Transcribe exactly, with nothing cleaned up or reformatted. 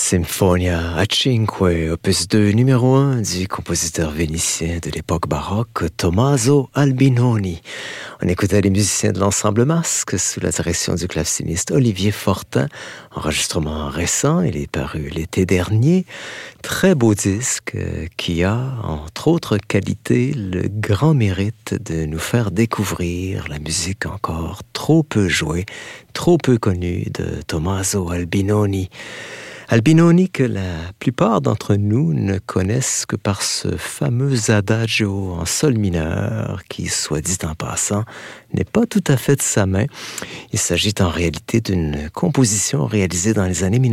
Sinfonia a cinque, opus deux, numéro un du compositeur vénitien de l'époque baroque, Tommaso Albinoni. On écoutait les musiciens de l'ensemble Masque sous la direction du claveciniste Olivier Fortin. Enregistrement récent, il est paru l'été dernier. Très beau disque qui a, entre autres qualités, le grand mérite de nous faire découvrir la musique encore trop peu jouée, trop peu connue de Tommaso Albinoni. Albinoni que la plupart d'entre nous ne connaissent que par ce fameux adagio en sol mineur qui, soit dit en passant, n'est pas tout à fait de sa main. Il s'agit en réalité d'une composition réalisée dans les années mille neuf cent